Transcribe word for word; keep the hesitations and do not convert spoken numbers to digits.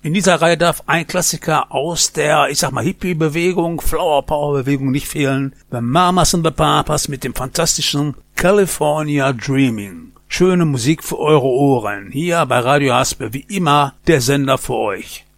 In dieser Reihe darf ein Klassiker aus der, ich sag mal, Hippie-Bewegung, Flower-Power-Bewegung nicht fehlen. The Mamas and the Papas mit dem fantastischen California Dreaming. Schöne Musik für eure Ohren. Hier bei Radio Haspe wie immer der Sender für euch.